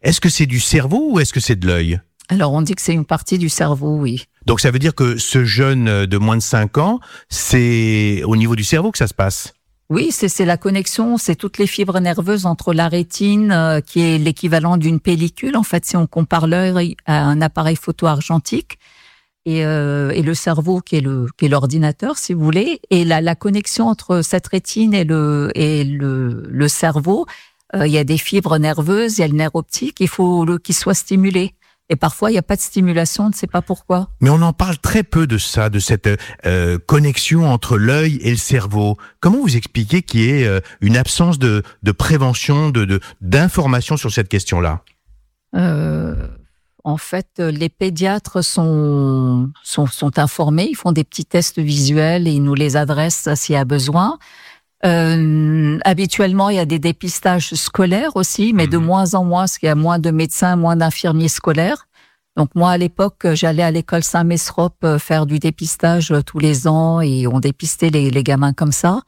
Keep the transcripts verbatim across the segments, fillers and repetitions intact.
Est-ce que c'est du cerveau ou est-ce que c'est de l'œil ? Alors, on dit que c'est une partie du cerveau, oui. Donc, ça veut dire que ce jeune de moins de cinq ans, c'est au niveau du cerveau que ça se passe ? Oui, c'est, c'est la connexion, c'est toutes les fibres nerveuses entre la rétine, euh, qui est l'équivalent d'une pellicule. En fait, si on compare l'œil à un appareil photo argentique, et, euh, et le cerveau qui est le qui est l'ordinateur, si vous voulez, et la, la connexion entre cette rétine et le et le, le cerveau, euh, il y a des fibres nerveuses, il y a le nerf optique, il faut le, qu'il soit stimulé. Et parfois, il n'y a pas de stimulation, on ne sait pas pourquoi. Mais on en parle très peu de ça, de cette euh, connexion entre l'œil et le cerveau. Comment vous expliquez qu'il y ait euh, une absence de, de prévention, de, de, d'information sur cette question-là ? euh, En fait, les pédiatres sont, sont, sont informés, ils font des petits tests visuels et ils nous les adressent s'il y a besoin. Euh, habituellement, il y a des dépistages scolaires aussi, mais mmh. de moins en moins, parce qu'il y a moins de médecins, moins d'infirmiers scolaires. Donc moi, à l'époque, j'allais à l'école Saint-Mesrope faire du dépistage tous les ans et on dépistait les, les gamins comme ça.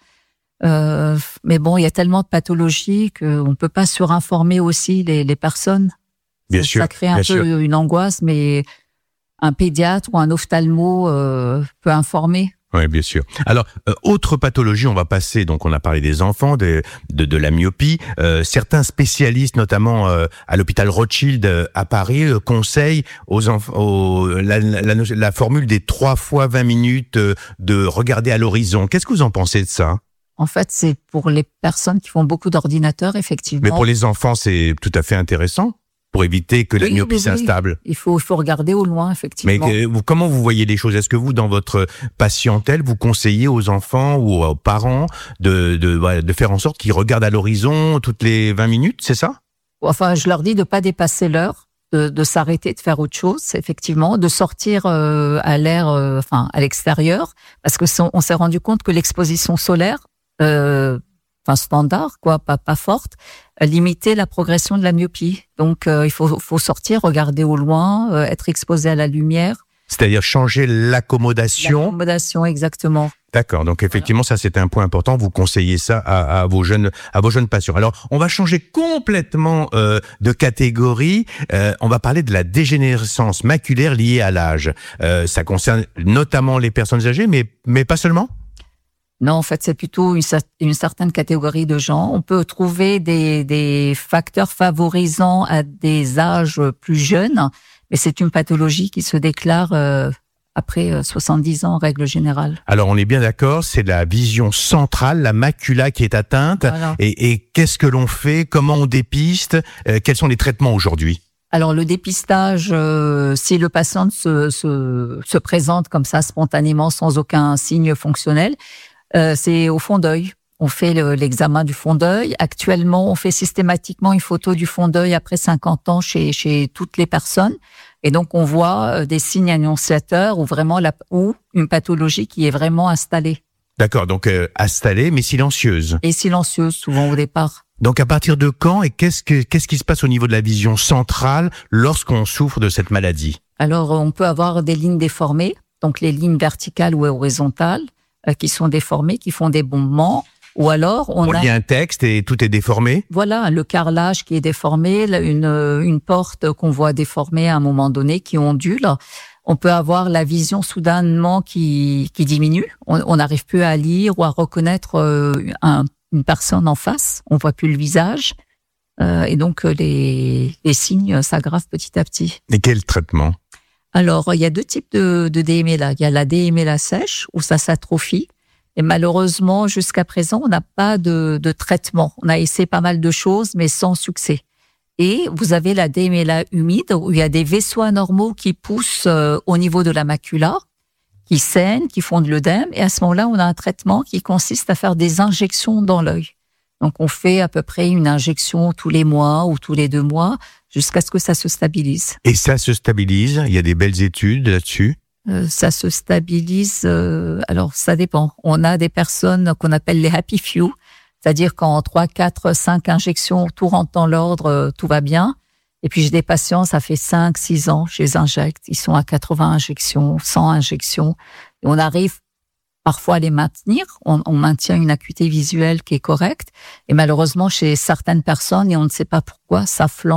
Euh, mais bon, il y a tellement de pathologies qu'on ne peut pas surinformer aussi les, les personnes. Bien ça, sûr, ça crée un peu sûr. une angoisse, mais un pédiatre ou un ophtalmo euh, peut informer. Oui, bien sûr. Alors, euh, autre pathologie, on va passer, donc on a parlé des enfants, de, de, de la myopie. Euh, certains spécialistes, notamment euh, à l'hôpital Rothschild euh, à Paris, euh, conseillent aux enfants aux, la, la, la, la formule des trois fois vingt minutes euh, de regarder à l'horizon. Qu'est-ce que vous en pensez de ça ? En fait, c'est pour les personnes qui font beaucoup d'ordinateurs, effectivement. Mais pour les enfants, c'est tout à fait intéressant pour éviter que la oui, myopie oui, s'installe. Oui. Il faut, il faut regarder au loin, effectivement. Mais euh, comment vous voyez les choses ? Est-ce que vous, dans votre patientèle, vous conseillez aux enfants ou aux parents de, de, de faire en sorte qu'ils regardent à l'horizon toutes les vingt minutes, c'est ça ? Enfin, je leur dis de pas dépasser l'heure, de, de s'arrêter, de faire autre chose, effectivement, de sortir euh, à l'air, euh, enfin à l'extérieur, parce que on s'est rendu compte que l'exposition solaire, euh, enfin standard, quoi, pas pas forte, limiter la progression de la myopie. Donc, euh, il faut, faut sortir, regarder au loin, euh, être exposé à la lumière. C'est-à-dire changer l'accommodation. L'accommodation, exactement. D'accord. Donc, effectivement, voilà. Ça, c'est un point important. Vous conseillez ça à, à vos jeunes, à vos jeunes patients. Alors, on va changer complètement euh, de catégorie. Euh, on va parler de la dégénérescence maculaire liée à l'âge. Euh, ça concerne notamment les personnes âgées, mais, mais pas seulement? Non, en fait, c'est plutôt une, une certaine catégorie de gens. On peut trouver des, des facteurs favorisant à des âges plus jeunes, mais c'est une pathologie qui se déclare euh, après soixante-dix ans en règle générale. Alors, on est bien d'accord, c'est la vision centrale, la macula qui est atteinte. Voilà. Et, et qu'est-ce que l'on fait? Comment on dépiste? euh, Quels sont les traitements aujourd'hui? Alors, le dépistage, euh, si le patient se, se, se présente comme ça spontanément sans aucun signe fonctionnel, Euh, c'est au fond d'œil. On fait le, l'examen du fond d'œil. Actuellement, on fait systématiquement une photo du fond d'œil après cinquante ans chez, chez toutes les personnes. Et donc, on voit des signes annonciateurs ou vraiment la, ou une pathologie qui est vraiment installée. D'accord, donc euh, installée mais silencieuse. Et silencieuse, souvent au départ. Donc, à partir de quand et qu'est-ce que, qu'est-ce qui se passe au niveau de la vision centrale lorsqu'on souffre de cette maladie? Alors, on peut avoir des lignes déformées, donc les lignes verticales ou horizontales, qui sont déformés, qui font des bombements, ou alors on, on a lit un texte et tout est déformé. Voilà, le carrelage qui est déformé, une une porte qu'on voit déformée à un moment donné qui ondule. On peut avoir la vision soudainement qui qui diminue. On n'arrive plus à lire ou à reconnaître un, une personne en face. On voit plus le visage euh, et donc les les signes s'aggravent petit à petit. Et quel traitement? Alors, il y a deux types de, de D M L A. Il y a la D M L A sèche, où ça s'atrophie. Et malheureusement, jusqu'à présent, on n'a pas de, de traitement. On a essayé pas mal de choses, mais sans succès. Et vous avez la D M L A humide, où il y a des vaisseaux anormaux qui poussent euh, au niveau de la macula, qui saignent, qui font de l'œdème. Et à ce moment-là, on a un traitement qui consiste à faire des injections dans l'œil. Donc, on fait à peu près une injection tous les mois ou tous les deux mois, jusqu'à ce que ça se stabilise. Et ça se stabilise? Il y a des belles études là-dessus? euh, Ça se stabilise, euh, alors ça dépend. On a des personnes qu'on appelle les happy few, c'est-à-dire qu'en trois, quatre, cinq injections, tout rentre dans l'ordre, euh, tout va bien. Et puis j'ai des patients, ça fait cinq, six ans, je les injecte, ils sont à quatre-vingts injections, cent injections. Et on arrive parfois à les maintenir, on, on maintient une acuité visuelle qui est correcte. Et malheureusement, chez certaines personnes, et on ne sait pas pourquoi, ça flambe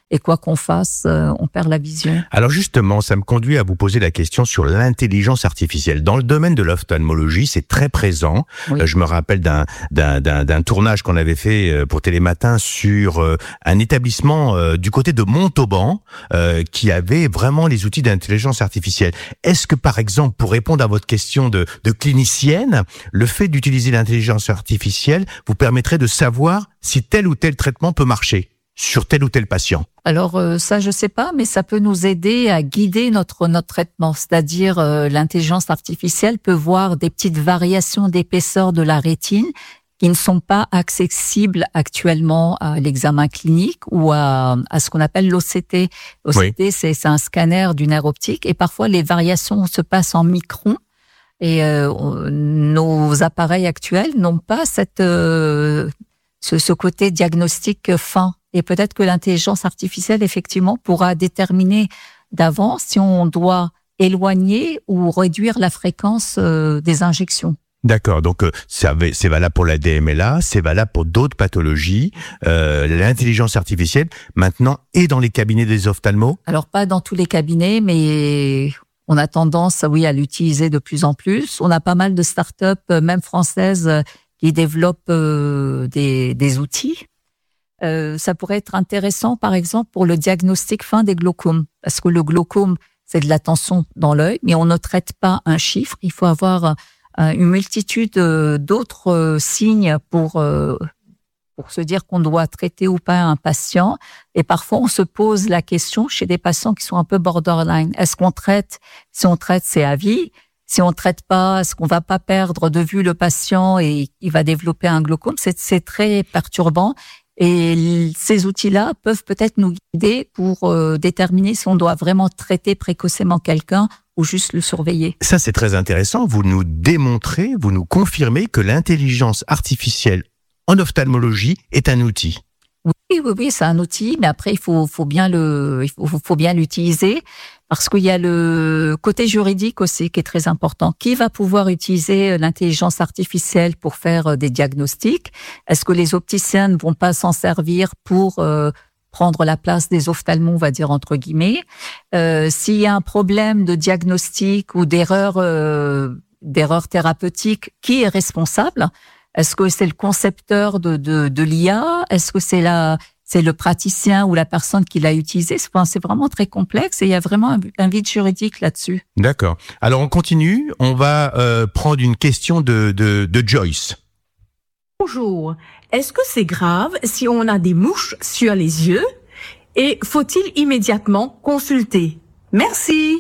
Et quoi qu'on fasse, euh, on perd la vision. Alors justement, ça me conduit à vous poser la question sur l'intelligence artificielle. Dans le domaine de l'ophtalmologie, c'est très présent. Oui. Euh, je me rappelle d'un, d'un, d'un, d'un tournage qu'on avait fait pour Télématin sur euh, un établissement euh, du côté de Montauban euh, qui avait vraiment les outils d'intelligence artificielle. Est-ce que, par exemple, pour répondre à votre question de, de clinicienne, le fait d'utiliser l'intelligence artificielle vous permettrait de savoir si tel ou tel traitement peut marcher sur tel ou tel patient? Alors euh, ça, je sais pas, mais ça peut nous aider à guider notre notre traitement. C'est-à-dire, euh, l'intelligence artificielle peut voir des petites variations d'épaisseur de la rétine qui ne sont pas accessibles actuellement à l'examen clinique ou à, à ce qu'on appelle l'O C T. L'O C T, oui. c'est, c'est un scanner du nerf optique et parfois les variations se passent en microns. Et euh, nos appareils actuels n'ont pas cette euh, ce, ce côté diagnostic fin. Et peut-être que l'intelligence artificielle, effectivement, pourra déterminer d'avance si on doit éloigner ou réduire la fréquence euh, des injections. D'accord, donc euh, c'est valable pour la D M L A, c'est valable pour d'autres pathologies. Euh, l'intelligence artificielle, maintenant, est dans les cabinets des ophtalmos? Alors, pas dans tous les cabinets, mais on a tendance, oui, à l'utiliser de plus en plus. On a pas mal de start-up, même françaises, qui développent euh, des, des outils. Euh, ça pourrait être intéressant, par exemple, pour le diagnostic fin des glaucomes. Parce que le glaucome, c'est de la tension dans l'œil, mais on ne traite pas un chiffre. Il faut avoir euh, une multitude euh, d'autres euh, signes pour, euh, pour se dire qu'on doit traiter ou pas un patient. Et parfois, on se pose la question chez des patients qui sont un peu borderline. Est-ce qu'on traite? Si on traite, c'est à vie. Si on traite pas, est-ce qu'on va pas perdre de vue le patient et il va développer un glaucome? C'est, c'est très perturbant. Et ces outils-là peuvent peut-être nous guider pour euh, déterminer si on doit vraiment traiter précocement quelqu'un ou juste le surveiller. Ça, c'est très intéressant. Vous nous démontrez, vous nous confirmez que l'intelligence artificielle en ophtalmologie est un outil. Oui, oui, oui, c'est un outil, mais après, il faut, faut bien le, il faut, faut bien l'utiliser. Parce qu'il y a le côté juridique aussi qui est très important. Qui va pouvoir utiliser l'intelligence artificielle pour faire des diagnostics? Est-ce que les opticiens ne vont pas s'en servir pour euh, prendre la place des ophtalmos, on va dire entre guillemets? euh, S'il y a un problème de diagnostic ou d'erreur, euh, d'erreur thérapeutique, qui est responsable? Est-ce que c'est le concepteur de, de, de l'I A? Est-ce que c'est la c'est le praticien ou la personne qui l'a utilisé? Enfin, c'est vraiment très complexe et il y a vraiment un, un vide juridique là-dessus. D'accord. Alors, on continue. On va euh, prendre une question de, de, de Joyce. Bonjour. Est-ce que c'est grave si on a des mouches sur les yeux et faut-il immédiatement consulter? Merci.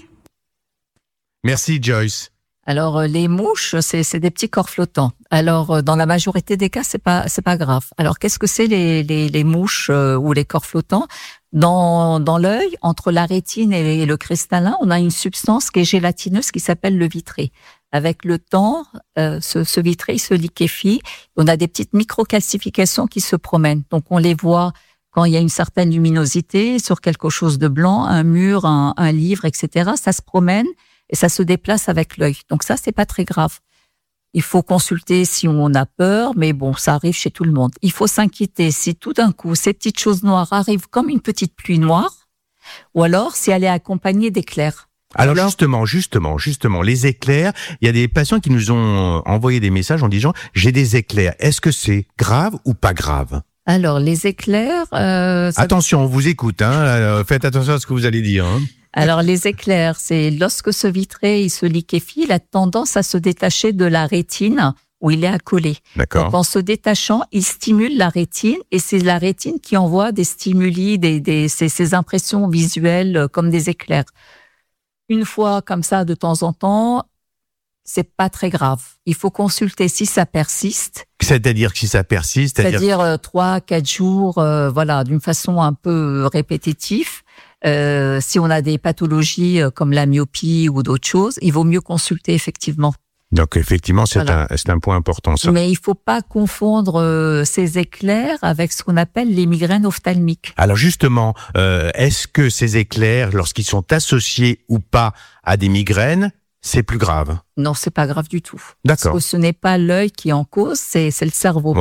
Merci, Joyce. Alors les mouches, c'est, c'est des petits corps flottants. Alors dans la majorité des cas, c'est pas c'est pas grave. Alors qu'est-ce que c'est les les, les mouches euh, ou les corps flottants? Dans dans l'œil, entre la rétine et le cristallin, on a une substance qui est gélatineuse qui s'appelle le vitré. Avec le temps, euh, ce, ce vitré il se liquéfie. On a des petites microcalcifications qui se promènent. Donc on les voit quand il y a une certaine luminosité sur quelque chose de blanc, un mur, un, un livre, et cetera. Ça se promène. Et ça se déplace avec l'œil. Donc ça, c'est pas très grave. Il faut consulter si on a peur, mais bon, ça arrive chez tout le monde. Il faut s'inquiéter si tout d'un coup, ces petites choses noires arrivent comme une petite pluie noire, ou alors si elle est accompagnée d'éclairs. Alors, alors justement, justement, justement, les éclairs, il y a des patients qui nous ont envoyé des messages en disant « j'ai des éclairs ». Est-ce que c'est grave ou pas grave ? Alors, les éclairs... Euh, ça... Attention, on vous écoute, hein. Alors, faites attention à ce que vous allez dire, hein. Alors, les éclairs, c'est lorsque ce vitré il se liquéfie, il a tendance à se détacher de la rétine où il est accolé. D'accord. Donc, en se détachant, il stimule la rétine et c'est la rétine qui envoie des stimuli, des, des, ces, ces impressions visuelles comme des éclairs. Une fois comme ça, de temps en temps, c'est pas très grave. Il faut consulter si ça persiste. C'est-à-dire que si ça persiste, c'est-à-dire, c'est-à-dire euh, trois, quatre jours, euh, voilà, d'une façon un peu répétitive. Euh, si on a des pathologies comme la myopie ou d'autres choses, il vaut mieux consulter effectivement. Donc effectivement, c'est, voilà. un, c'est un point important ça. Mais il faut pas confondre euh, ces éclairs avec ce qu'on appelle les migraines ophtalmiques. Alors justement, euh, est-ce que ces éclairs, lorsqu'ils sont associés ou pas à des migraines, c'est plus grave? Non, c'est pas grave du tout. D'accord. Parce que ce n'est pas l'œil qui est en cause, c'est, c'est le cerveau. Ouais.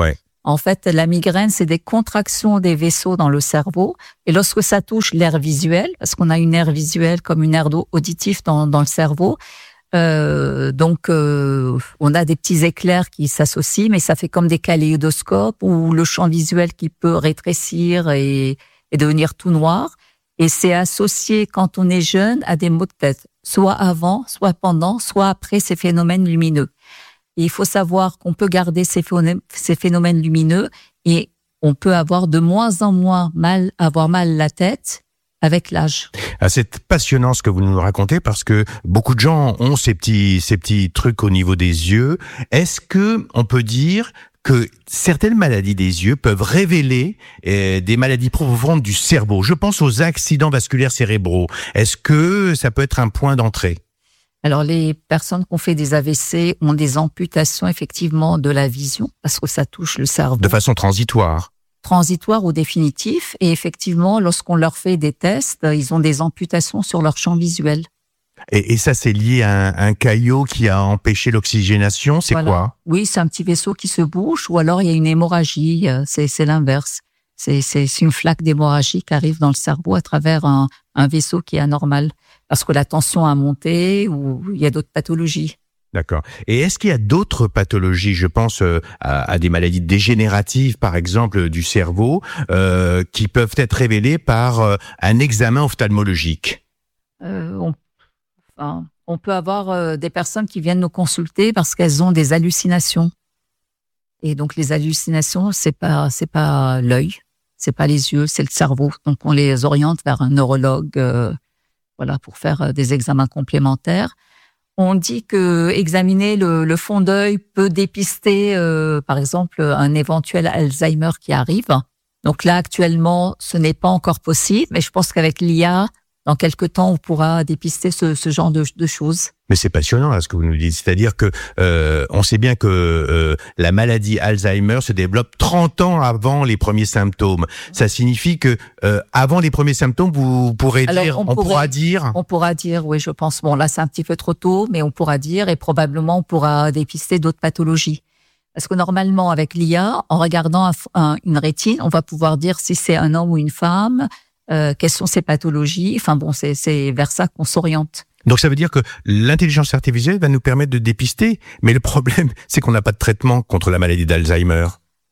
En fait, la migraine, c'est des contractions des vaisseaux dans le cerveau. Et lorsque ça touche l'aire visuelle, parce qu'on a une aire visuelle comme une aire auditive dans, dans le cerveau, euh, donc euh, on a des petits éclairs qui s'associent, mais ça fait comme des kaléidoscopes ou le champ visuel qui peut rétrécir et, et devenir tout noir. Et c'est associé, quand on est jeune, à des maux de tête, soit avant, soit pendant, soit après ces phénomènes lumineux. Et il faut savoir qu'on peut garder ces phénomènes, ces phénomènes lumineux et on peut avoir de moins en moins mal, avoir mal la tête avec l'âge. Ah, c'est passionnant ce que vous nous racontez parce que beaucoup de gens ont ces petits, ces petits trucs au niveau des yeux. Est-ce que on peut dire que certaines maladies des yeux peuvent révéler euh, des maladies profondes du cerveau? Je pense aux accidents vasculaires cérébraux. Est-ce que ça peut être un point d'entrée? Alors, les personnes qui ont fait des A V C ont des amputations, effectivement, de la vision, parce que ça touche le cerveau. De façon transitoire. Transitoire ou définitif. Et effectivement, lorsqu'on leur fait des tests, ils ont des amputations sur leur champ visuel. Et, et ça, c'est lié à un, un caillot qui a empêché l'oxygénation, c'est voilà. quoi? Oui, c'est un petit vaisseau qui se bouche, ou alors il y a une hémorragie, c'est, c'est l'inverse. C'est, c'est, c'est une flaque d'hémorragie qui arrive dans le cerveau à travers un, un vaisseau qui est anormal. Parce que la tension a monté ou il y a d'autres pathologies. D'accord. Et est-ce qu'il y a d'autres pathologies? Je pense euh, à, à des maladies dégénératives, par exemple, du cerveau, euh, qui peuvent être révélées par euh, un examen ophtalmologique. Euh, on, enfin, on peut avoir euh, des personnes qui viennent nous consulter parce qu'elles ont des hallucinations. Et donc les hallucinations, c'est pas c'est pas l'œil, c'est pas les yeux, c'est le cerveau. Donc on les oriente vers un neurologue. Euh, Voilà, pour faire des examens complémentaires. On dit que examiner le, le fond d'œil peut dépister, euh, par exemple, un éventuel Alzheimer qui arrive. Donc là, actuellement, ce n'est pas encore possible, mais je pense qu'avec l'I A, dans quelques temps, on pourra dépister ce, ce genre de, de choses. Mais c'est passionnant là ce que vous nous dites, c'est-à-dire que euh, on sait bien que euh, la maladie Alzheimer se développe trente ans avant les premiers symptômes. Ça signifie que euh, avant les premiers symptômes, vous pourrez Alors, dire, on, on pourrait, pourra dire. On pourra dire, oui, je pense. Bon, là, c'est un petit peu trop tôt, mais on pourra dire et probablement on pourra dépister d'autres pathologies. Parce que normalement, avec l'I A, en regardant un, un, une rétine, on va pouvoir dire si c'est un homme ou une femme. Euh, quelles sont ces pathologies? Enfin bon, c'est, c'est vers ça qu'on s'oriente. Donc ça veut dire que l'intelligence artificielle va nous permettre de dépister, mais le problème, c'est qu'on n'a pas de traitement contre la maladie d'Alzheimer.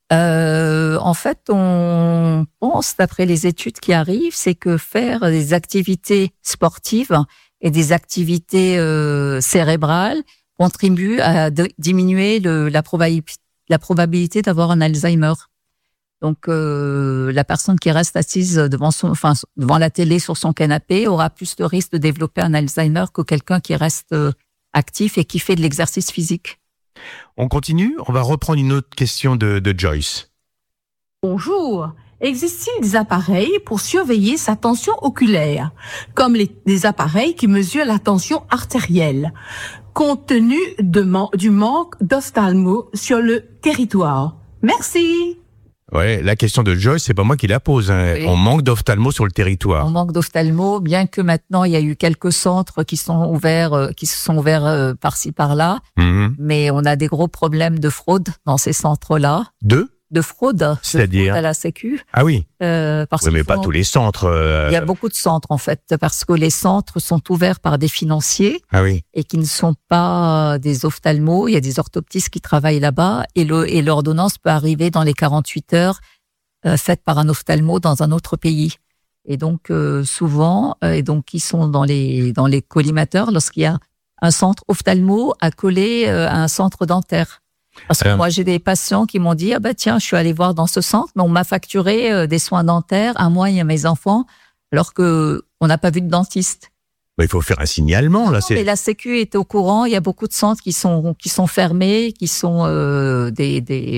Euh, en fait, on pense, d'après les études qui arrivent, c'est que faire des activités sportives et des activités euh, cérébrales contribue à de, diminuer le, la, probabilité, la probabilité d'avoir un Alzheimer. Donc, euh, la personne qui reste assise devant son, enfin, devant la télé sur son canapé aura plus de risque de développer un Alzheimer que quelqu'un qui reste euh, actif et qui fait de l'exercice physique. On continue. On va reprendre une autre question de, de Joyce. Bonjour. Existe-t-il des appareils pour surveiller sa tension oculaire, comme les, des appareils qui mesurent la tension artérielle, compte tenu de man- du manque d'ophtalmo sur le territoire? Merci. Ouais, la question de Joyce, c'est pas moi qui la pose. Hein. Oui. On manque d'ophtalmo sur le territoire. On manque d'ophtalmo, bien que maintenant il y a eu quelques centres qui sont ouverts, euh, qui se sont ouverts euh, par-ci par-là, Mmh. mais on a des gros problèmes de fraude dans ces centres-là. Deux De fraude, C'est-à-dire de fraude à la Sécu. Ah oui. Euh, parce Oui, mais qu'ils pas font- tous les centres. Euh... Il y a beaucoup de centres en fait, parce que les centres sont ouverts par des financiers Ah oui. et qui ne sont pas des ophtalmos. Il y a des orthoptistes qui travaillent là-bas et, le, et l'ordonnance peut arriver dans les quarante-huit heures euh, faite par un ophtalmo dans un autre pays. Et donc euh, souvent, euh, et donc ils sont dans les dans les collimateurs lorsqu'il y a un centre ophtalmo accolé euh, à un centre dentaire. Parce que Euh. moi, j'ai des patients qui m'ont dit, ah bah tiens, je suis allé voir dans ce centre, mais on m'a facturé euh, des soins dentaires à moi et à mes enfants, alors que on n'a pas vu de dentiste. Bah, il faut faire un signalement là. Non, C'est... mais la Sécu est au courant. Il y a beaucoup de centres qui sont qui sont fermés, qui sont euh, des des.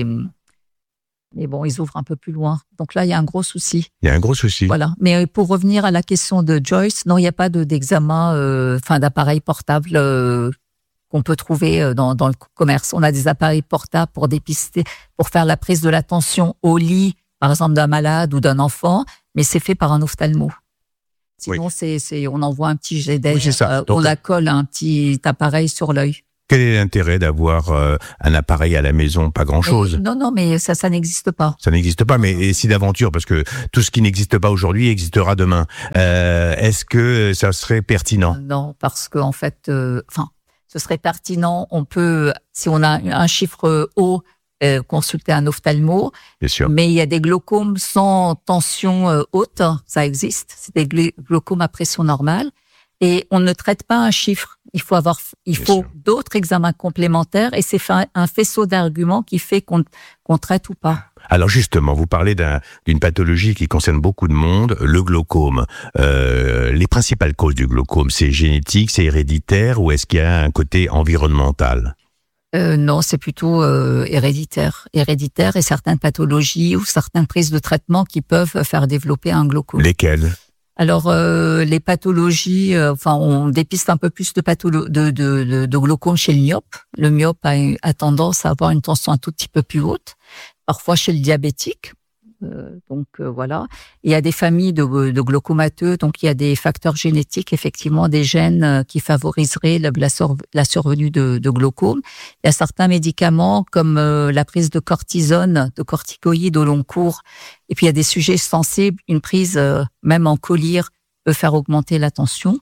Mais bon, ils ouvrent un peu plus loin. Donc là, il y a un gros souci. Il y a un gros souci. Voilà. Mais pour revenir à la question de Joyce, non, il n'y a pas de d'examen, euh, enfin d'appareil portable. Euh, qu'on peut trouver dans, dans le commerce. On a des appareils portables pour dépister, pour faire la prise de la tension au lit, par exemple d'un malade ou d'un enfant, mais c'est fait par un ophtalmo. Sinon, Oui. c'est, c'est, on envoie un petit jet d'air, Oui, c'est ça. euh, Donc, on la colle un petit appareil sur l'œil. Quel est l'intérêt d'avoir euh, un appareil à la maison? Pas grand-chose. Mais, non, non, mais ça, ça n'existe pas. Ça n'existe pas, mais et si d'aventure, parce que tout ce qui n'existe pas aujourd'hui existera demain. Euh, est-ce que ça serait pertinent? Non, parce que en fait, euh, enfin, ce serait pertinent. On peut, si on a un chiffre haut, euh, consulter un ophtalmo. Bien sûr. Mais il y a des glaucomes sans tension euh, haute, ça existe. C'est des gla- glaucomes à pression normale. Et on ne traite pas un chiffre. Il faut avoir, il Bien faut sûr. d'autres examens complémentaires et c'est un, un faisceau d'arguments qui fait qu'on, qu'on traite ou pas. Alors justement, vous parlez d'un, d'une pathologie qui concerne beaucoup de monde, le glaucome. Euh, les principales causes du glaucome, c'est génétique, c'est héréditaire ou est-ce qu'il y a un côté environnemental? Euh, non, c'est plutôt euh, héréditaire. Héréditaire et certaines pathologies ou certaines prises de traitement qui peuvent faire développer un glaucome. Lesquelles? Alors, euh, les pathologies, euh, enfin, on dépiste un peu plus de, patholo- de, de, de, de glaucome chez le myope. Le myope a, a tendance à avoir une tension un tout petit peu plus haute. Parfois chez le diabétique. Euh, donc euh, voilà. Il y a des familles de, de glaucomateux, donc il y a des facteurs génétiques, effectivement, des gènes euh, qui favoriseraient la, la, sur, la survenue de, de glaucome. Il y a certains médicaments comme euh, la prise de cortisone, de corticoïdes au long cours. Et puis il y a des sujets sensibles, une prise euh, même en collyre peut faire augmenter la tension.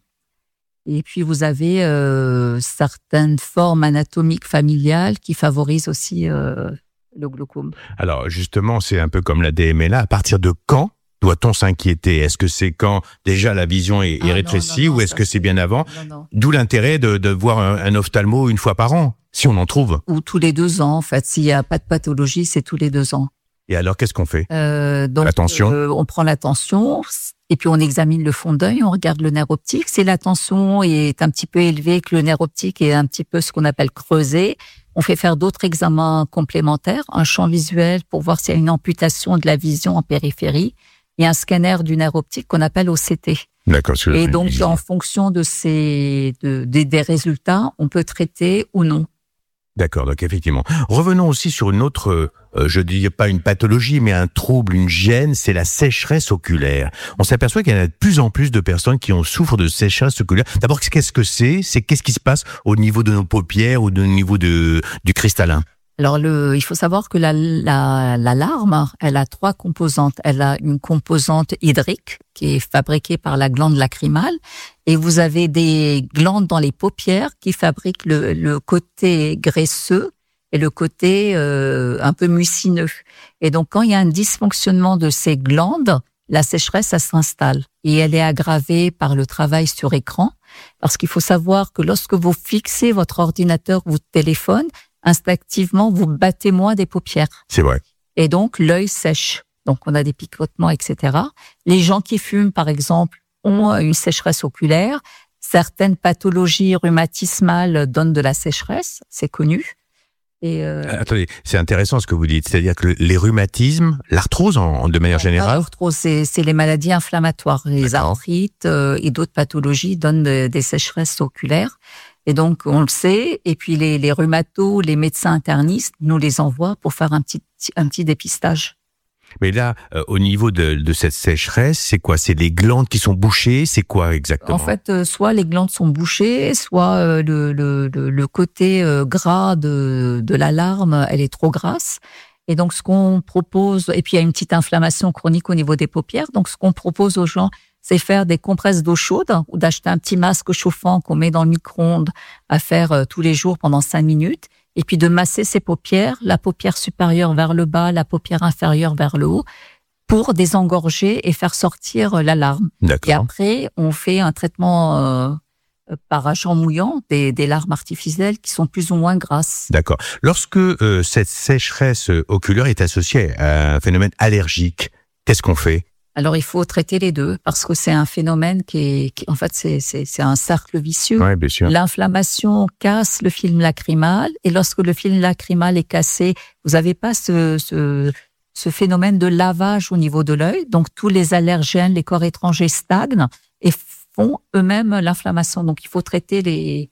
Et puis vous avez euh, certaines formes anatomiques familiales qui favorisent aussi euh, le glaucome. Alors justement, c'est un peu comme la D M L A. À partir de quand doit-on s'inquiéter? Est-ce que c'est quand déjà la vision est, Ah est non, rétrécie non, non, ou est-ce ça, que c'est bien avant? Non, non. D'où l'intérêt de, de voir un, un ophtalmo une fois par an, si on en trouve. Ou tous les deux ans, en fait. S'il n'y a pas de pathologie, c'est tous les deux ans. Et alors, qu'est-ce qu'on fait? Euh, donc, La tension. euh, on prend la tension et puis on examine le fond d'œil, on regarde le nerf optique. Si la tension est un petit peu élevée, que le nerf optique est un petit peu ce qu'on appelle creusé, on fait faire d'autres examens complémentaires, un champ visuel pour voir s'il y a une amputation de la vision en périphérie et un scanner du nerf optique qu'on appelle O C T. D'accord. Et donc, en fonction de ces, de, des, des résultats, on peut traiter ou non. D'accord, donc effectivement. Revenons aussi sur une autre, euh, je ne dis pas une pathologie, mais un trouble, une gêne, c'est la sécheresse oculaire. On s'aperçoit qu'il y en a de plus en plus de personnes qui ont souffrent de sécheresse oculaire. D'abord, qu'est-ce que c'est? C'est qu'est-ce qui se passe au niveau de nos paupières ou au niveau de, du cristallin? Alors, le, il faut savoir que la, la, la larme, elle a trois composantes. Elle a une composante hydrique qui est fabriquée par la glande lacrymale et vous avez des glandes dans les paupières qui fabriquent le, le côté graisseux et le côté euh, un peu mucineux. Et donc, quand il y a un dysfonctionnement de ces glandes, la sécheresse, ça s'installe. Et elle est aggravée par le travail sur écran parce qu'il faut savoir que lorsque vous fixez votre ordinateur ou votre téléphone, instinctivement, vous battez moins des paupières. C'est vrai. Et donc, l'œil sèche. Donc, on a des picotements, et cetera. Les gens qui fument, par exemple, ont une sécheresse oculaire. Certaines pathologies rhumatismales donnent de la sécheresse, c'est connu. Et euh, Attendez, c'est intéressant ce que vous dites. C'est-à-dire que les rhumatismes, l'arthrose en, de manière générale. L'arthrose, c'est, c'est les maladies inflammatoires. Les D'accord. arthrites euh, et d'autres pathologies donnent de, des sécheresses oculaires. Et donc, on le sait. Et puis, les, les rhumatos, les médecins internistes nous les envoient pour faire un petit, un petit dépistage. Mais là, euh, au niveau de, de cette sécheresse, c'est quoi? C'est les glandes qui sont bouchées? C'est quoi exactement? En fait, euh, soit les glandes sont bouchées, soit euh, le, le, le, le côté euh, gras de, de la larme, elle est trop grasse. Et donc, ce qu'on propose, et puis il y a une petite inflammation chronique au niveau des paupières. Donc, ce qu'on propose aux gens, c'est faire des compresses d'eau chaude ou d'acheter un petit masque chauffant qu'on met dans le micro-ondes à faire euh, tous les jours pendant cinq minutes. Et puis de masser ses paupières, la paupière supérieure vers le bas, la paupière inférieure vers le haut, pour désengorger et faire sortir la larme. D'accord. Et après, on fait un traitement euh, par agent mouillant des, des larmes artificielles qui sont plus ou moins grasses. D'accord. Lorsque euh, cette sécheresse oculaire est associée à un phénomène allergique, qu'est-ce qu'on fait? Alors, il faut traiter les deux parce que c'est un phénomène qui est, qui, en fait, c'est, c'est, c'est un cercle vicieux. Oui, bien sûr. L'inflammation casse le film lacrymal et lorsque le film lacrymal est cassé, vous n'avez pas ce, ce, ce phénomène de lavage au niveau de l'œil. Donc, tous les allergènes, les corps étrangers stagnent et font eux-mêmes l'inflammation. Donc, il faut traiter les,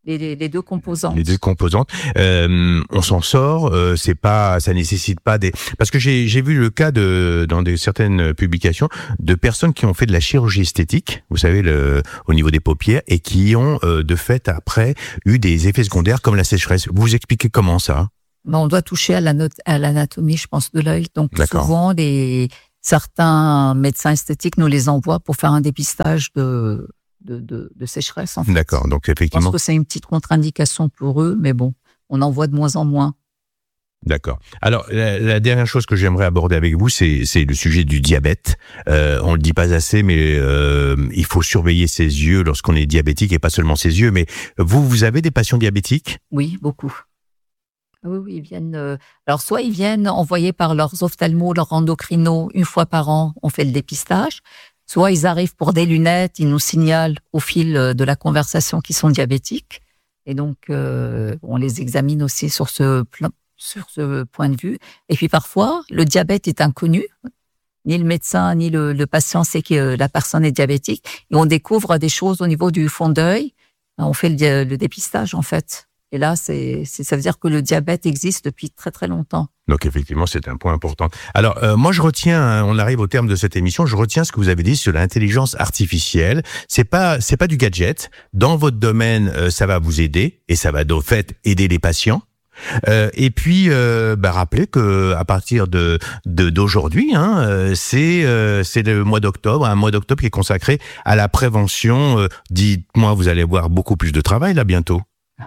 les, les deux composantes. Les deux composantes. Euh, on s'en sort. Euh, c'est pas, ça nécessite pas des. Parce que j'ai j'ai vu le cas de dans des certaines publications de personnes qui ont fait de la chirurgie esthétique, vous savez, le au niveau des paupières, et qui ont euh, de fait après eu des effets secondaires comme la sécheresse. Vous vous expliquez comment ça? Ben, on doit toucher à l'anatomie, je pense, de l'œil. Donc souvent, les certains médecins esthétiques nous les envoient pour faire un dépistage de De, de, de sécheresse. En fait. D'accord, donc effectivement. Je pense que c'est une petite contre-indication pour eux, mais bon, on en voit de moins en moins. D'accord. Alors, la, la dernière chose que j'aimerais aborder avec vous, c'est, c'est le sujet du diabète. Euh, on le dit pas assez, mais euh, il faut surveiller ses yeux lorsqu'on est diabétique, et pas seulement ses yeux. Mais vous, vous avez des patients diabétiques? Oui, beaucoup. Oui, oui, ils viennent. Euh, alors, soit ils viennent envoyés par leurs ophtalmos, leurs endocrinos, une fois par an, on fait le dépistage. Soit ils arrivent pour des lunettes, ils nous signalent au fil de la conversation qu'ils sont diabétiques. Et donc, euh, on les examine aussi sur ce, plan, sur ce point de vue. Et puis parfois, le diabète est inconnu. Ni le médecin, ni le, le patient sait que la personne est diabétique. Et on découvre des choses au niveau du fond d'œil. On fait le, le dépistage, en fait. Et là, c'est, c'est, ça veut dire que le diabète existe depuis très, très longtemps. Donc, effectivement, c'est un point important. Alors, euh, moi, je retiens, on arrive au terme de cette émission, je retiens ce que vous avez dit sur l'intelligence artificielle. C'est pas, c'est pas du gadget. Dans votre domaine, euh, ça va vous aider, et ça va, de fait, aider les patients. Euh, et puis, euh, bah, rappelez que à partir de, de d'aujourd'hui, hein, euh, c'est euh, c'est le mois d'octobre, un mois d'octobre qui est consacré à la prévention. Euh, dites-moi, vous allez avoir beaucoup plus de travail là bientôt.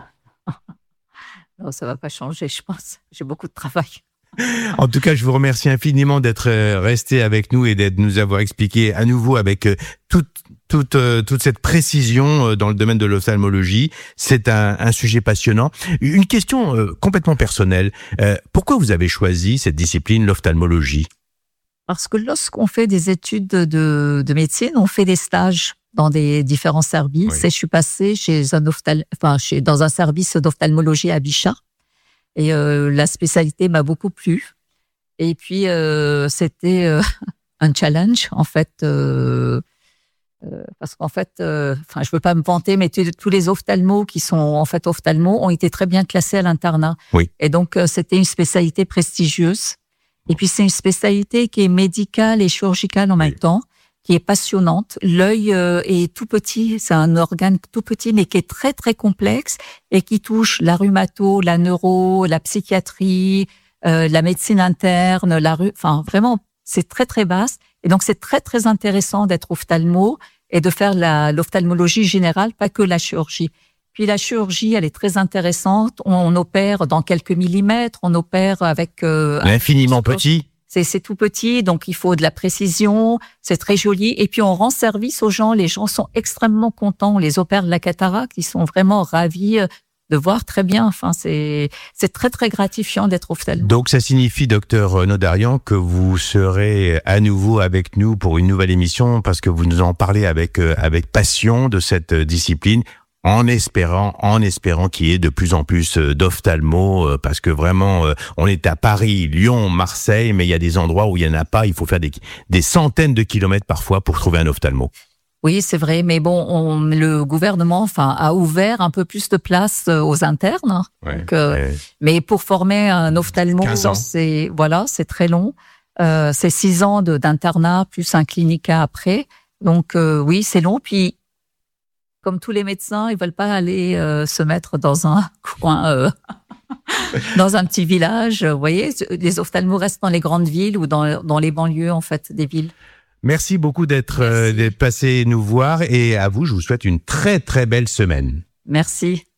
Non, ça va pas changer, je pense. J'ai beaucoup de travail. En tout cas, je vous remercie infiniment d'être resté avec nous et d'être nous avoir expliqué à nouveau avec toute toute toute cette précision dans le domaine de l'ophtalmologie. C'est un, un sujet passionnant. Une question euh, complètement personnelle. Euh, pourquoi vous avez choisi cette discipline, l'ophtalmologie? Parce que lorsqu'on fait des études de, de médecine, on fait des stages dans des différents services. Oui. Et je suis passée chez un ophtal... enfin, chez... dans un service d'ophtalmologie à Bichat. Et euh, la spécialité m'a beaucoup plu. Et puis, euh, c'était euh, un challenge, en fait. Euh, euh, parce qu'en fait, euh, enfin, je veux pas me vanter, mais t- tous les ophtalmos qui sont en fait ophtalmos ont été très bien classés à l'internat. Oui. Et donc, euh, c'était une spécialité prestigieuse. Et puis, c'est une spécialité qui est médicale et chirurgicale en même oui. temps, qui est passionnante. L'œil euh, est tout petit, c'est un organe tout petit, mais qui est très, très complexe et qui touche la rhumato, la neuro, la psychiatrie, euh, la médecine interne, la ru... enfin, vraiment, c'est très, très vaste. Et donc, c'est très, très intéressant d'être ophtalmo et de faire la, l'ophtalmologie générale, pas que la chirurgie. Puis la chirurgie, elle est très intéressante. On, on opère dans quelques millimètres, on opère avec... Euh, infiniment petit. C'est, c'est tout petit, donc il faut de la précision, c'est très joli. Et puis on rend service aux gens, les gens sont extrêmement contents. On les opère de la cataracte, ils sont vraiment ravis de voir très bien. Enfin, c'est, c'est très, très gratifiant d'être ophtalmo. Donc ça signifie, docteur Nodarian, que vous serez à nouveau avec nous pour une nouvelle émission, parce que vous nous en parlez avec, avec passion de cette discipline. En espérant, en espérant qu'il y ait de plus en plus d'ophtalmos, parce que vraiment, on est à Paris, Lyon, Marseille, mais il y a des endroits où il y en a pas. Il faut faire des, des centaines de kilomètres parfois pour trouver un ophtalmo. Oui, c'est vrai, mais bon, on, le gouvernement, enfin, a ouvert un peu plus de place aux internes. Ouais, donc, euh, ouais. Mais pour former un ophtalmo, c'est voilà, c'est très long. Euh, c'est six ans de, d'internat plus un clinica après. Donc euh, oui, c'est long. Puis comme tous les médecins, ils veulent pas aller euh, se mettre dans un coin, euh, dans un petit village. Vous voyez, les ophtalmos restent dans les grandes villes ou dans, dans les banlieues, en fait, des villes. Merci beaucoup d'être, euh, d'être passé nous voir, et à vous, je vous souhaite une très, très belle semaine. Merci.